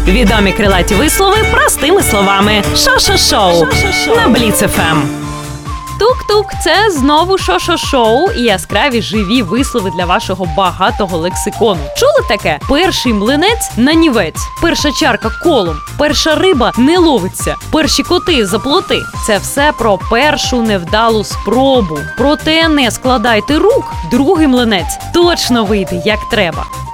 Відомі крилаті вислови простими словами. Шо-шо-шоу на Бліц ФМ. Тук-тук – це знову шо-шо-шоу і яскраві живі вислови для вашого багатого лексикону. Чули таке? Перший млинець – нанівець, перша чарка – колом, перша риба – не ловиться, перші коти – за плоти. Це все про першу невдалу спробу. Проте не складайте рук, другий млинець точно вийде як треба.